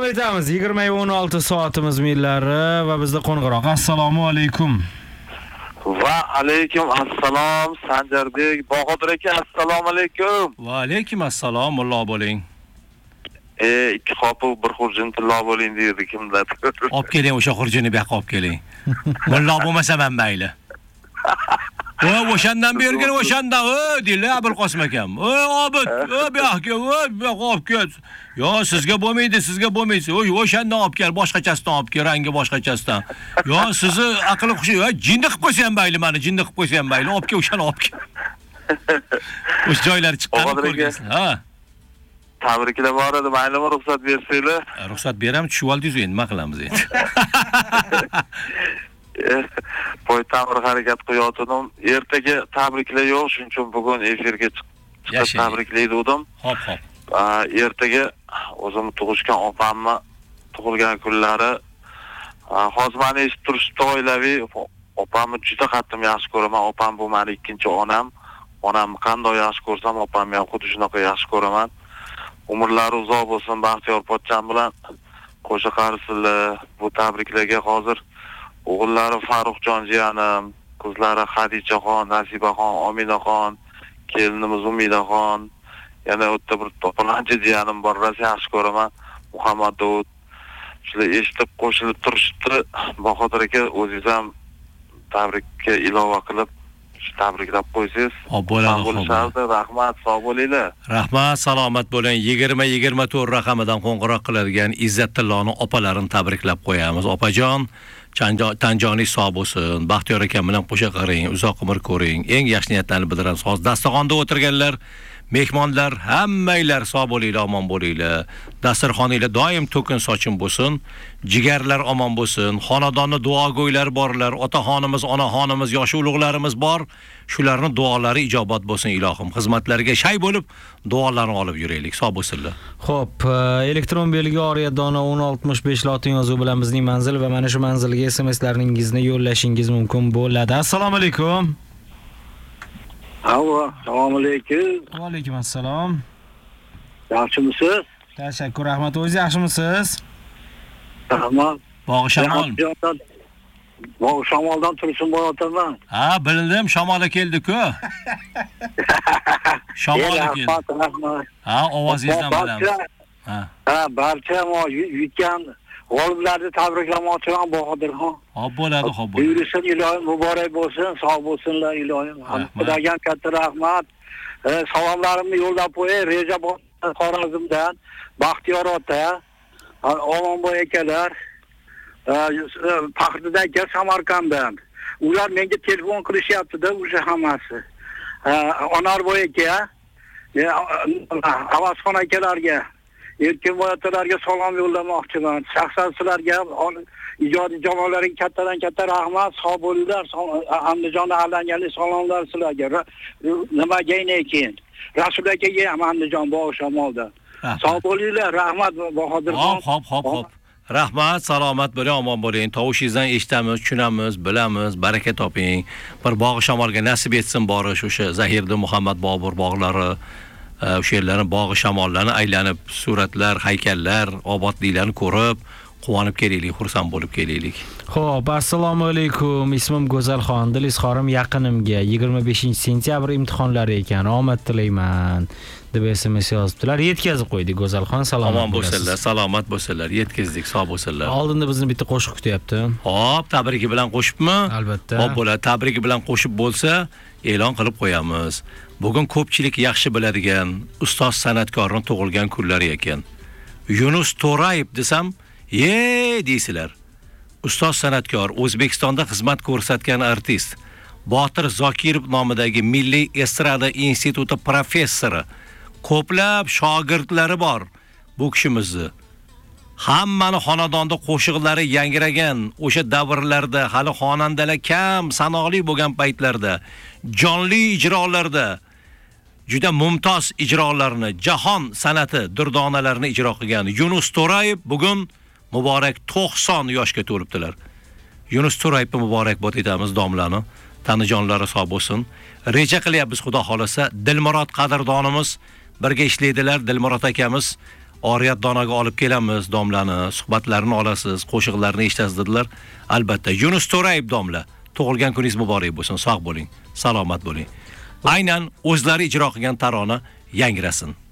aytamiz. 20:16 soatimiz millari va bizda qo'ng'iroq. Assalomu alaykum. Va alaykum assalom Sanjarbek. Bahodir aka, assalomu alaykum. Va alaykum assalom, mullo bo'ling. Ikki xopi bir xurjin tillo bo'ling deydi kimdadir. Olib keling o'sha xurjini bu yoqqa olib keling. Mullo bo'lmasa men mayli. O'shandan bergin, o'shandan, deylar Abul Qosim akam. Obid, bu yoqqa, bu yoqqa olib kel. Yo, sizga bo'lmaydi, sizga bo'lmaydi. O'shandan olib kel, boshqachasidan olib kel, rangi boshqachasidan. Yo, sizni aqli xushi, jinni qilib qo'ysa ham mayli, meni jinni qilib qo'ysa ham mayli, olib kel, o'shani olib kel. O'sha joylar chiqqanini ko'rgansiz. Ha. Tabriklar bor edi, maylimi ruxsat bersanglar? Ruxsat beraman, tushib oldingiz endi, nima qilamiz endi? Poytamir harakat qilayotgandim. Ertaga tabriklar yo'q, shuning uchun bugun efirga chiqib tabriklaydim. Hop. Ertaga o'zim tug'ishgan opamni tug'ilgan kunlari hozir meni eshitib turishibdi oilaviy. Opamni juda qattiq yaxshi ko'raman. Opam bu meni ikkinchi onam. Onamni qanday yaxshi ko'rsam, opamni ham xuddi shunaqa yaxshi ko'raman. Umrlari uzoq bo'lsin, Baxtiyor pochcham bilan qo'sha qarisizlar. Bu tabriklarga hozir o'g'illari Farruxjon jiyanim, qizlari Xadichaxon, Nasibaxon, Ominaxon, kelinimiz Umidaxon, yana o'tda bir to'planchi jiyanim bor, rosa yaxshi ko'raman. Muhammad Davud. Shular eshitib qo'shilib turishdi. Bahodir aka, o'zingiz ham tabrikka ilova qilib tabriklab qo'ysangiz. Bo'ladi. Rahmat, sog' bo'linglar. Rahmat, salomat bo'ling. 2024 raqamidan qo'ng'iroq qiladigan Izzatilloni opalarini tabriklab qo'yamiz. Opajon, tanjoningiz sog' bo'lsin. Baxtiyor akam bilan qo'sha qaring, uzoq umr ko'ring. Eng yaxshi niyatlarni bildiramiz. Hozir dasturxonda o'tirganlar, mehmonlar, hammanglar sog' bo'linglar, omon bo'linglar. Dasturxoninglar doim to'kin sochin bo'lsin. Jigarlar omon bo'lsin. Xonadonda duogo'ylar borlar, otaxonimiz, onaxonimiz, yosh ulug'larimiz bor. Shularning duolari ijobat bo'lsin ilohim. Xizmatlarga shay bo'lib, duolarni olib yuraylik. Sog' bo'lsinlar. Xo'p, elektron belgi Oriyadona 1065 lotin yozuvi bilan bizning manzil va mana shu manzilga SMS-laringizni yo'llashingiz mumkin bo'ladi. Assalomu alaykum. Assalomu alaykum. Va alaykum assalom. Yaxshimisiz? Tashakkur, rahmat. O'zingiz yaxshimisiz? Rahmat. Bog'i shamol. Bog'i shamoldan tursin bo'yotaman. Ha, bildim, shamol keldi-ku. Shamol keldi. Rahmat. Ha, ovozingizdan bilamiz. Barcha yutgan g'oliblarni tabriklamoqchiman Bahodirxon. Xo'p bo'ladi, xo'p bo'ladi. Buyursin ilohim, muborak bo'lsin, sog' bo'lsinlar ilohim. Xudoga katta rahmat. Salomlarimni yo'llab qo'yay, Rejabod Xorazmdan, Baxtiyor ota, Omonboy akalar, Faxriddin aka Samarqanddan. Ular menga telefon qilishyapti-da, o'sha hammasi. Onarboy aka, Avazxon akalarga, Erkinboy akalarga salom yo'llamoqchiman. Shaxsan sizlarga ham ijodiy jamoalaring kattadan katta rahmat, sog' bo'linglar. Andijonda alangani salomlar sizlarga. Nimagayn ekan. Rasul akaga ham Andijon bog' shamolda. Sog' bo'linglar, rahmat Bahodirxon. Xo'p. Rahmat, salomat bo'ling, omon bo'ling. Tovushingizdan eshitamiz, tushunamiz, bilamiz, baraka toping. Bir bog' shamolga nasib etsin borish, o'sha Zahiriddin Muhammad Bobur bog'lari, o'sha yerlarning bog' shamollarni aylanib, suratlar, haykallar, obodliklarni ko'rib, quvonib kelaylik, xursand bo'lib kelaylik. Xo'p, assalomu alaykum. Ismim Go'zalxon. Dil izhorim yaqinimga 25-sentyabr imtihonlari ekan. Omad tilayman deb SMS yozibdilar. Yetkazib qo'ydik Go'zalxon. Salomat omon bo'lsinlar, salomat bo'lsinlar, yetkazdik, sog' bo'lsinlar. Oldinda bizni bitta qo'shiq kutyapti. Xo'p, tabrigi bilan qo'shibmi? Albatta. Xo'p bo'ladi, tabrigi bilan qo'shib bo'lsa, e'lon qilib qo'yamiz. Bugun ko'pchilik yaxshi biladigan ustoz san'atkorning tug'ilgan kunlari ekan. Yunus To'rayev desam, deysizlar. Ustoz san'atkor, O'zbekistonda xizmat ko'rsatgan artist, Botir Zokirov nomidagi Milliy estrada instituti professori, ko'plab shogirdlari bor bu kishimizni. Hammani xonadonda qo'shiqlari yangragan o'sha davrlarda, hali xonandalar kam sanoqli bo'lgan paytlarda, jonli ijrolarda juda mumtoz ijrolarni, jahon san'ati durdonalarini ijro qilgan Yunus To'rayev bugun muborak 90 yoshga to'libdilar. Yunus To'rayevga muborakbod etamiz domlani. Tanijonlari sog' bo'lsin. Reja qilyapmiz, xudo xolasa, Dilmurod qadrdonimiz birga ishlaydilar. Dilmurod akamiz Oriyat donaga olib kelamiz domlani, suhbatlarini olasiz, qo'shiqlarini eshitasiz dedilar. Albatta, Yunus To'rayev domla, tug'ilgan kuningiz muborak bo'lsin, sog' bo'ling, salomat bo'ling. Aynan o'zlari ijro qilgan tarona yangrasin.